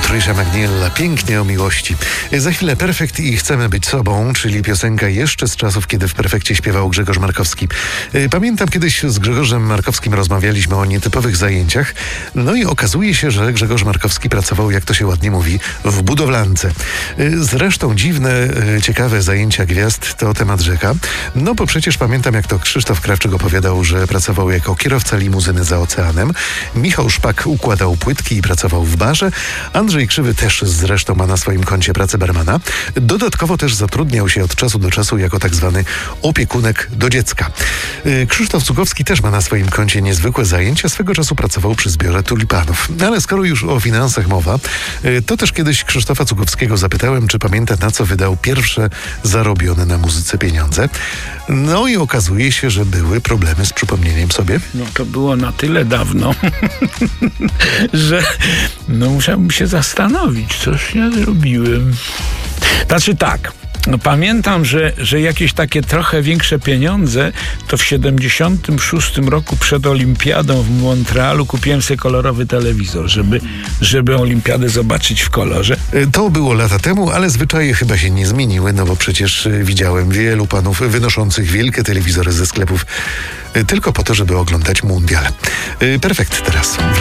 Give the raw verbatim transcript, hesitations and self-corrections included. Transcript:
Trisha McNeil, pięknie o miłości. Za chwilę Perfekt i Chcemy być sobą, czyli piosenka jeszcze z czasów, kiedy w Perfekcie śpiewał Grzegorz Markowski. Pamiętam, kiedyś z Grzegorzem Markowskim rozmawialiśmy o nietypowych zajęciach, no i okazuje się, że Grzegorz Markowski pracował, jak to się ładnie mówi, w budowlance. Zresztą dziwne, ciekawe zajęcia gwiazd to temat rzeka, no bo przecież pamiętam, jak to Krzysztof Krawczyk opowiadał, że pracował jako kierowca limuzyny za oceanem, Michał Szpak układał płytki i pracował w barze, Andrzej Krzywy też zresztą ma na swoim koncie pracę barmana. Dodatkowo też zatrudniał się od czasu do czasu jako tak zwany opiekunek do dziecka. Krzysztof Cugowski też ma na swoim koncie niezwykłe zajęcia. Swego czasu pracował przy zbiorze tulipanów. Ale skoro już o finansach mowa, to też kiedyś Krzysztofa Cugowskiego zapytałem, czy pamięta, na co wydał pierwsze zarobione na muzyce pieniądze. No i okazuje się, że były problemy z przypomnieniem sobie. No to było na tyle dawno, że no musiałbym się zastanowić, coś ja zrobiłem. Znaczy tak, no pamiętam, że, że jakieś takie trochę większe pieniądze to w siedemdziesiątym szóstym roku przed olimpiadą w Montrealu kupiłem sobie kolorowy telewizor, żeby, żeby olimpiadę zobaczyć w kolorze. To było lata temu, ale zwyczaje chyba się nie zmieniły, no bo przecież widziałem wielu panów wynoszących wielkie telewizory ze sklepów tylko po to, żeby oglądać mundial. Perfekt teraz.